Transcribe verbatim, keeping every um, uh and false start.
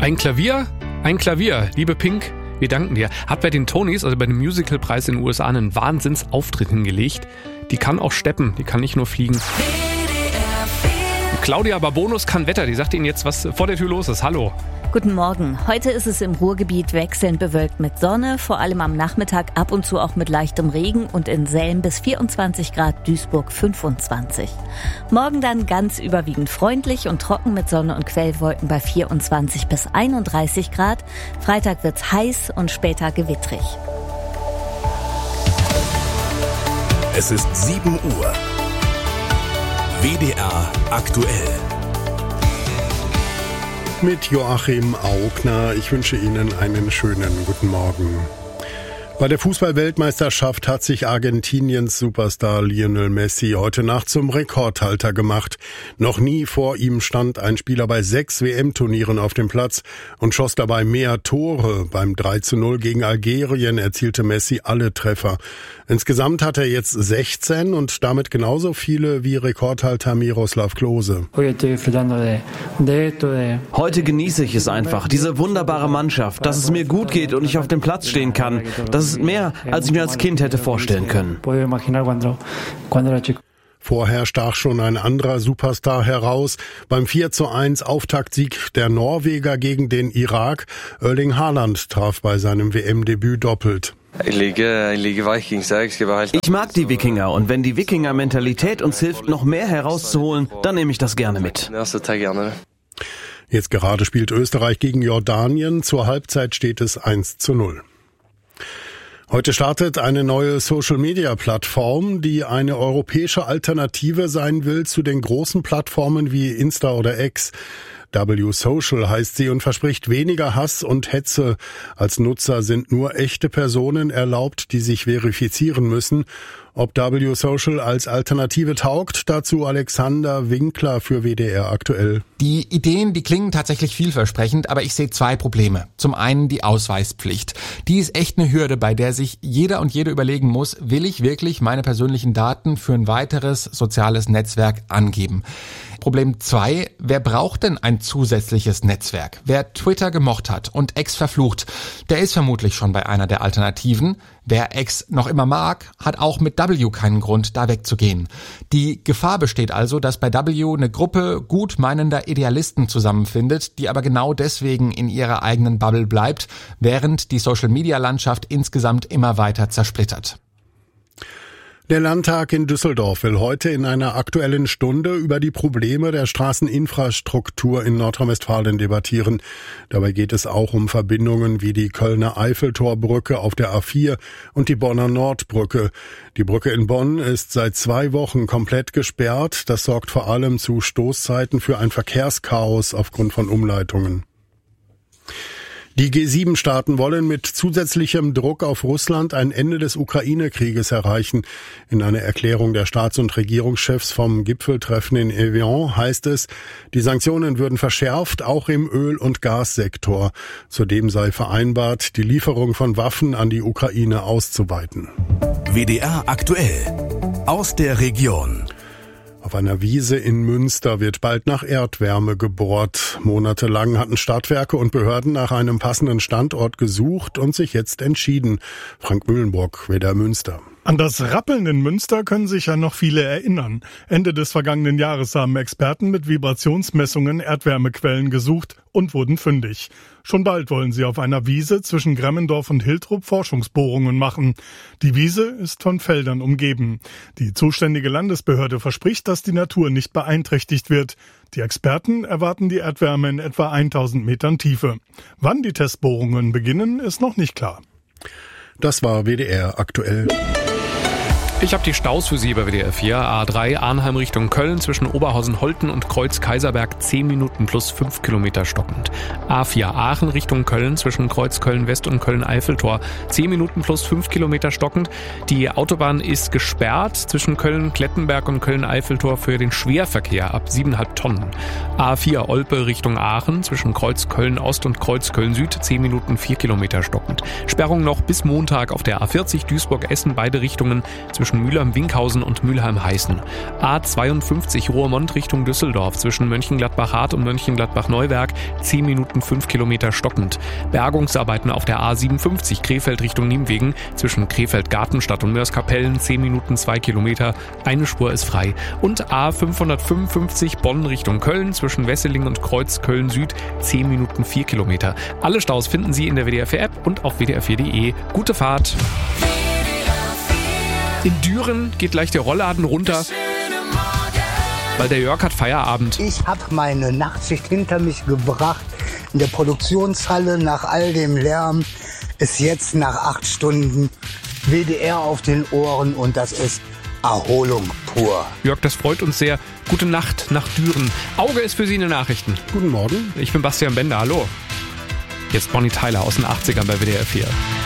Ein Klavier, ein Klavier. Liebe Pink, wir danken dir. Hat bei den Tonys, also bei dem Musicalpreis in den U S A, einen Wahnsinnsauftritt hingelegt. Die kann auch steppen, die kann nicht nur fliegen. Claudia Barbonus kann Wetter, die sagt Ihnen jetzt, was vor der Tür los ist. Hallo. Guten Morgen. Heute ist es im Ruhrgebiet wechselnd bewölkt mit Sonne, vor allem am Nachmittag ab und zu auch mit leichtem Regen und in Selm bis vierundzwanzig Grad, Duisburg fünfundzwanzig. Morgen dann ganz überwiegend freundlich und trocken mit Sonne und Quellwolken bei vierundzwanzig bis einunddreißig Grad. Freitag wird's heiß und später gewittrig. Es ist sieben Uhr. W D R aktuell. Mit Joachim Augner. Ich wünsche Ihnen einen schönen guten Morgen. Bei der Fußball-Weltmeisterschaft hat sich Argentiniens Superstar Lionel Messi heute Nacht zum Rekordhalter gemacht. Noch nie vor ihm stand ein Spieler bei sechs W M-Turnieren auf dem Platz und schoss dabei mehr Tore. Beim drei zu null gegen Algerien erzielte Messi alle Treffer. Insgesamt hat er jetzt sechzehn und damit genauso viele wie Rekordhalter Miroslav Klose. Heute genieße ich es einfach, diese wunderbare Mannschaft, dass es mir gut geht und ich auf dem Platz stehen kann. Das ist mehr, als ich mir als Kind hätte vorstellen können. Vorher stach schon ein anderer Superstar heraus. Beim vier zu eins Auftaktsieg der Norweger gegen den Irak. Erling Haaland traf bei seinem W M-Debüt doppelt. Ich mag die Wikinger und wenn die Wikinger-Mentalität uns hilft, noch mehr herauszuholen, dann nehme ich das gerne mit. Jetzt gerade spielt Österreich gegen Jordanien. Zur Halbzeit steht es eins zu null. Heute startet eine neue Social-Media-Plattform, die eine europäische Alternative sein will zu den großen Plattformen wie Insta oder X. W Social heißt sie und verspricht weniger Hass und Hetze. Als Nutzer sind nur echte Personen erlaubt, die sich verifizieren müssen. Ob W Social als Alternative taugt, dazu Alexander Winkler für W D R aktuell. Die Ideen, die klingen tatsächlich vielversprechend, aber ich sehe zwei Probleme. Zum einen die Ausweispflicht. Die ist echt eine Hürde, bei der sich jeder und jede überlegen muss, will ich wirklich meine persönlichen Daten für ein weiteres soziales Netzwerk angeben? Problem zwei, wer braucht denn ein zusätzliches Netzwerk? Wer Twitter gemocht hat und X verflucht, der ist vermutlich schon bei einer der Alternativen. Wer X noch immer mag, hat auch mit W keinen Grund, da wegzugehen. Die Gefahr besteht also, dass bei W eine Gruppe gut meinender Idealisten zusammenfindet, die aber genau deswegen in ihrer eigenen Bubble bleibt, während die Social-Media-Landschaft insgesamt immer weiter zersplittert. Der Landtag in Düsseldorf will heute in einer Aktuellen Stunde über die Probleme der Straßeninfrastruktur in Nordrhein-Westfalen debattieren. Dabei geht es auch um Verbindungen wie die Kölner Eiffeltorbrücke auf der A vier und die Bonner Nordbrücke. Die Brücke in Bonn ist seit zwei Wochen komplett gesperrt. Das sorgt vor allem zu Stoßzeiten für ein Verkehrschaos aufgrund von Umleitungen. Die G sieben Staaten wollen mit zusätzlichem Druck auf Russland ein Ende des Ukraine-Krieges erreichen. In einer Erklärung der Staats- und Regierungschefs vom Gipfeltreffen in Evian heißt es, die Sanktionen würden verschärft, auch im Öl- und Gassektor. Zudem sei vereinbart, die Lieferung von Waffen an die Ukraine auszuweiten. W D R aktuell. Aus der Region. Auf einer Wiese in Münster wird bald nach Erdwärme gebohrt. Monatelang hatten Stadtwerke und Behörden nach einem passenden Standort gesucht und sich jetzt entschieden. Frank Mühlenburg, W D R Münster. An das Rappeln in Münster können sich ja noch viele erinnern. Ende des vergangenen Jahres haben Experten mit Vibrationsmessungen Erdwärmequellen gesucht und wurden fündig. Schon bald wollen sie auf einer Wiese zwischen Gremmendorf und Hiltrup Forschungsbohrungen machen. Die Wiese ist von Feldern umgeben. Die zuständige Landesbehörde verspricht, dass die Natur nicht beeinträchtigt wird. Die Experten erwarten die Erdwärme in etwa tausend Metern Tiefe. Wann die Testbohrungen beginnen, ist noch nicht klar. Das war W D R aktuell. Ich habe die Staus für Sie bei W D R vier. A drei Arnheim Richtung Köln zwischen Oberhausen-Holten und Kreuz-Kaiserberg zehn Minuten plus fünf Kilometer stockend. A vier Aachen Richtung Köln zwischen Kreuz Köln-West und Köln-Eiffeltor zehn Minuten plus fünf Kilometer stockend. Die Autobahn ist gesperrt zwischen Köln-Klettenberg und Köln-Eiffeltor für den Schwerverkehr ab sieben Komma fünf Tonnen. A vier Olpe Richtung Aachen zwischen Kreuz Köln-Ost und Kreuz Köln-Süd zehn Minuten vier Kilometer stockend. Sperrung noch bis Montag auf der A vierzig Duisburg-Essen beide Richtungen zwischen zwischen Mülheim-Winkhausen und Mülheim-Heißen. A zweiundfünfzig Roermond Richtung Düsseldorf zwischen Mönchengladbach-Rath und Mönchengladbach-Neuwerk zehn Minuten fünf Kilometer stockend. Bergungsarbeiten auf der A siebenundfünfzig Krefeld Richtung Nienwegen zwischen Krefeld-Gartenstadt und Mörs-Kapellen zehn Minuten zwei Kilometer. Eine Spur ist frei. Und A fünfhundertfünfundfünfzig Bonn Richtung Köln zwischen Wesseling und Kreuz Köln-Süd zehn Minuten vier Kilometer. Alle Staus finden Sie in der W D R vier App und auf w d r vier punkt de. Gute Fahrt! In Düren geht gleich der Rollladen runter, weil der Jörg hat Feierabend. Ich habe meine Nachtschicht hinter mich gebracht. In der Produktionshalle nach all dem Lärm ist jetzt nach acht Stunden W D R auf den Ohren und das ist Erholung pur. Jörg, das freut uns sehr. Gute Nacht nach Düren. Auge ist für Sie in den Nachrichten. Guten Morgen. Ich bin Bastian Bender, hallo. Jetzt Bonnie Tyler aus den achtzigern bei W D R vier.